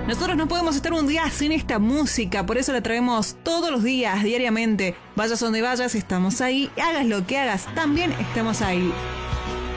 Nosotros no podemos estar un día sin esta música, por eso la traemos todos los días, diariamente. Vayas donde vayas, estamos ahí. Hagas lo que hagas, también estamos ahí.